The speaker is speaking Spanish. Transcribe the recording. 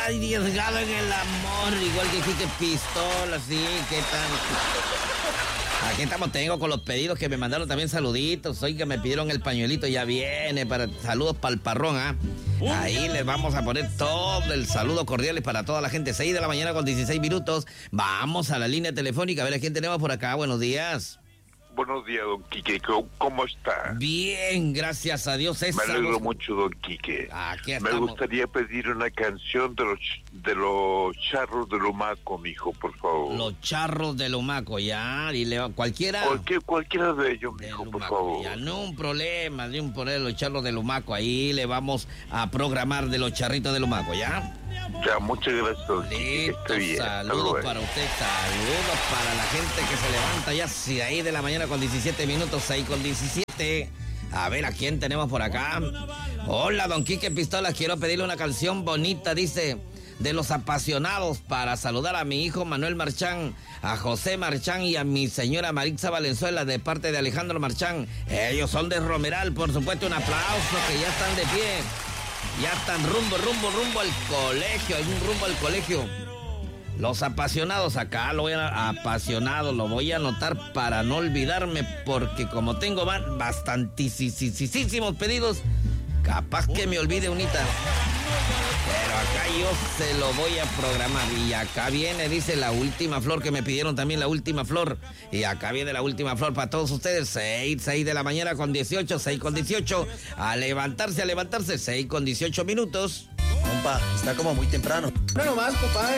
arriesgado en el amor, igual que Quique Pistola, sí, ¿qué tal? Aquí estamos, tengo con los pedidos que me mandaron también saluditos. Hoy que me pidieron el pañuelito, ya viene. Saludos para el parrón, ¿ah? Ahí les vamos a poner todo el saludo cordial para toda la gente. 6 de la mañana con 16 minutos. Vamos a la línea telefónica, a ver a quién tenemos por acá. Buenos días. Buenos días, don Quique. ¿Cómo está? Bien, gracias a Dios. Me alegro mucho, don Quique. Aquí Me estamos. gustaría pedir una canción de los charros de Lumaco, mijo, por favor. Los charros de Lumaco, ya. Dile, cualquiera. Cualquiera de ellos, mijo, por favor. Ya, no un problema, los charros de Lumaco. Ahí le vamos a programar de los charritos de Lumaco, ¿ya? Ya, muchas gracias, don Quique. Listo, Bien. saludos para usted, saludos para la gente que se levanta ya 6 de la mañana con 17 minutos, 6 con 17. A ver, ¿a quién tenemos por acá? Hola, don Quique Pistola, quiero pedirle una canción bonita, dice, de Los Apasionados, para saludar a mi hijo Manuel Marchán, a José Marchán y a mi señora Maritza Valenzuela de parte de Alejandro Marchán. Ellos son de Romeral, por supuesto, un aplauso, que ya están de pie. Ya están rumbo al colegio, hay un rumbo al colegio. Los Apasionados, acá lo voy a anotar para no olvidarme, porque como tengo bastantísimos pedidos, capaz que me olvide unita. Pero acá yo se lo voy a programar. Y acá viene, dice, la última flor, que me pidieron también la última flor. Y acá viene la última flor para todos ustedes. 6 de la mañana con 18, 6 con 18. A levantarse, 6 con 18 minutos. Compa, está como muy temprano. No nomás, compadre.